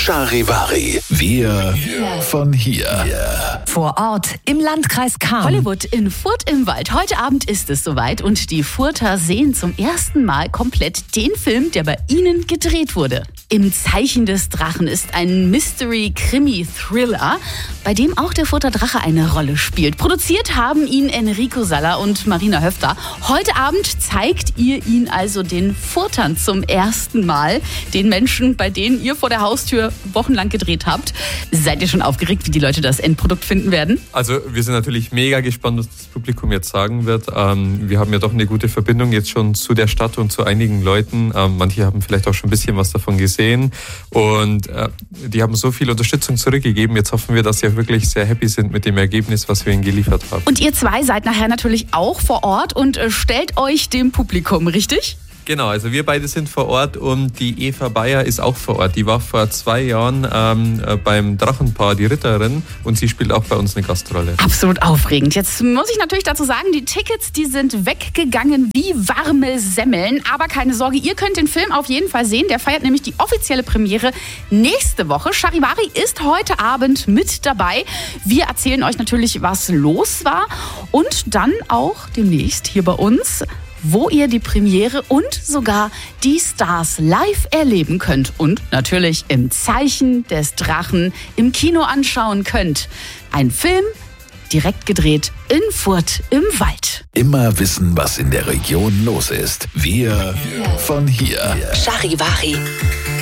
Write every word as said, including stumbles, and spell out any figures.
Charivari. Wir von hier. Vor Ort im Landkreis Cham. Hollywood in Furth im Wald. Heute Abend ist es soweit und die Further sehen zum ersten Mal komplett den Film, der bei ihnen gedreht wurde. Im Zeichen des Drachen ist ein Mystery-Krimi-Thriller, bei dem auch der Further Drache eine Rolle spielt. Produziert haben ihn Enrico Salla und Marina Höfter. Heute Abend zeigt ihr ihn also den Furthern zum ersten Mal, den Menschen, bei denen ihr vor der Haustür wochenlang gedreht habt. Seid ihr schon aufgeregt, wie die Leute das Endprodukt finden werden? Also wir sind natürlich mega gespannt, was das Publikum jetzt sagen wird. Ähm, wir haben ja doch eine gute Verbindung jetzt schon zu der Stadt und zu einigen Leuten. Ähm, manche haben vielleicht auch schon ein bisschen was davon gesehen und äh, die haben so viel Unterstützung zurückgegeben. Jetzt hoffen wir, dass sie auch wirklich sehr happy sind mit dem Ergebnis, was wir ihnen geliefert haben. Und ihr zwei seid nachher natürlich auch vor Ort und äh, stellt euch dem Publikum, richtig? Genau, also wir beide sind vor Ort und die Eva Bayer ist auch vor Ort. Die war vor zwei Jahren ähm, beim Drachenpaar, die Ritterin, und sie spielt auch bei uns eine Gastrolle. Absolut aufregend. Jetzt muss ich natürlich dazu sagen, die Tickets, die sind weggegangen wie warme Semmeln. Aber keine Sorge, ihr könnt den Film auf jeden Fall sehen. Der feiert nämlich die offizielle Premiere nächste Woche. Charivari ist heute Abend mit dabei. Wir erzählen euch natürlich, was los war. Und dann auch demnächst hier bei uns, wo ihr die Premiere und sogar die Stars live erleben könnt und natürlich im Zeichen des Drachen im Kino anschauen könnt. Ein Film, direkt gedreht in Furth im Wald. Immer wissen, was in der Region los ist. Wir von hier. Charivari.